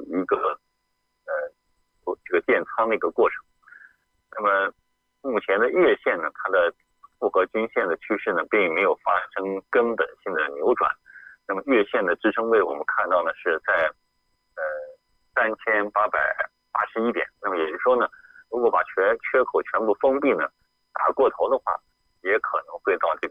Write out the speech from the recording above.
一个这个建仓的一个过程。那么目前的月线呢，它的复合均线的趋势呢，并没有发生根本性的扭转。那么月线的支撑位我们看到呢是在3881点。那么也就是说呢，如果把缺口全部封闭呢，打过头的话，也可能会到这个